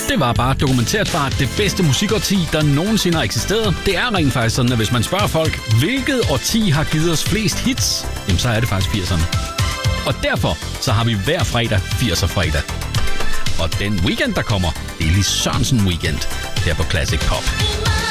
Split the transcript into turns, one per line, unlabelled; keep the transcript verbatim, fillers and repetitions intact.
Det var bare dokumenteret fra det bedste musikårti, der nogensinde har eksisteret. Det er rent faktisk sådan, at hvis man spørger folk, hvilket årti har givet os flest hits, jamen så er det faktisk firserne. Og derfor så har vi hver fredag firser fredag. Og den weekend, der kommer, det er Lis Sørensen Weekend her på Classic Pop.